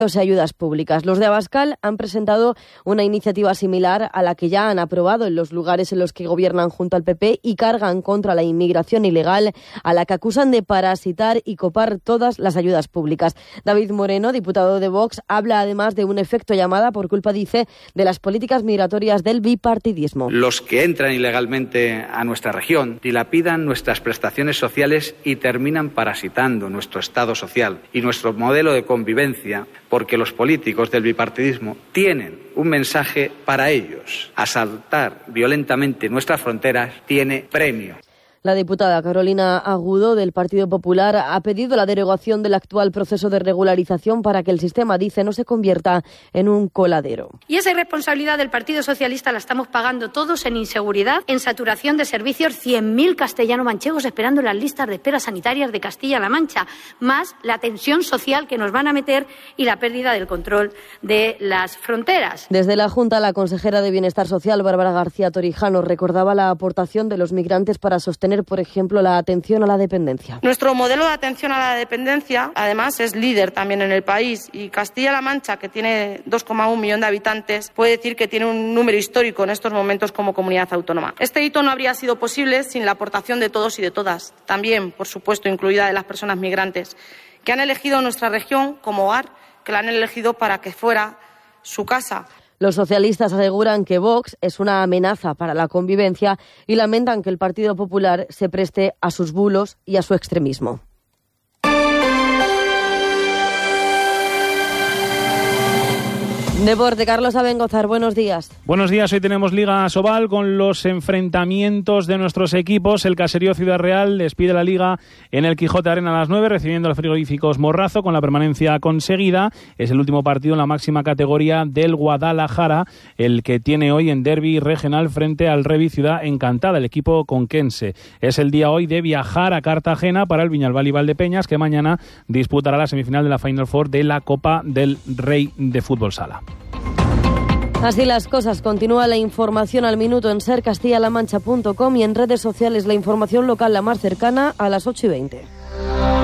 y ayudas públicas. Los de Abascal han presentado una iniciativa similar a la que ya han aprobado en los lugares en los que gobiernan junto al PP y cargan contra la inmigración ilegal, a la que acusan de parasitar y copar todas las ayudas públicas. David Moreno, diputado de Vox, habla además de un efecto llamada por culpa, dice, de las políticas migratorias del bipartidismo. Los que entran ilegalmente a nuestra región dilapidan nuestras prestaciones sociales y terminan parasitando nuestro Estado social y nuestro modelo de convivencia, porque los políticos del bipartidismo tienen un mensaje para ellos. Asaltar violentamente nuestras fronteras tiene premio. La diputada Carolina Agudo, del Partido Popular, ha pedido la derogación del actual proceso de regularización para que el sistema, dice, no se convierta en un coladero. Y esa irresponsabilidad del Partido Socialista la estamos pagando todos en inseguridad, en saturación de servicios, 100.000 castellano-manchegos esperando en las listas de espera sanitarias de Castilla-La Mancha, más la tensión social que nos van a meter y la pérdida del control de las fronteras. Desde la Junta, la consejera de Bienestar Social, Bárbara García Torijano, recordaba la aportación de los migrantes para sostener, por ejemplo, la atención a la dependencia. Nuestro modelo de atención a la dependencia, además, es líder también en el país, y Castilla-La Mancha, que tiene 2,1 millones de habitantes, puede decir que tiene un número histórico en estos momentos como comunidad autónoma. Este hito no habría sido posible sin la aportación de todos y de todas, también, por supuesto, incluida de las personas migrantes, que han elegido nuestra región como hogar, que la han elegido para que fuera su casa. Los socialistas aseguran que Vox es una amenaza para la convivencia y lamentan que el Partido Popular se preste a sus bulos y a su extremismo. Deporte, Carlos Abengozar, buenos días. Buenos días, hoy tenemos Liga Asobal con los enfrentamientos de nuestros equipos. El Caserío Ciudad Real despide la Liga en el Quijote Arena a las 9, recibiendo a los Frigoríficos Morrazo con la permanencia conseguida. Es el último partido en la máxima categoría del Guadalajara, el que tiene hoy en derbi regional frente al Revi Ciudad Encantada, el equipo conquense. Es el día hoy de viajar a Cartagena para el Viñalbal y Valdepeñas, que mañana disputará la semifinal de la Final Four de la Copa del Rey de Fútbol Sala. Así las cosas, continúa la información al minuto en sercastillalamancha.com y en redes sociales la información local la más cercana a las 8:20.